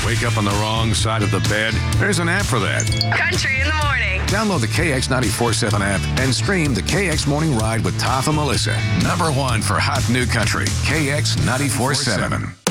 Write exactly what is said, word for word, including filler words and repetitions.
Wake up on the wrong side of the bed? There's an app for that. Country in the morning. Download the K X ninety-four point seven app and stream the K X Morning Ride with Toph and Melissa. Number one for hot new country, K X ninety-four point seven.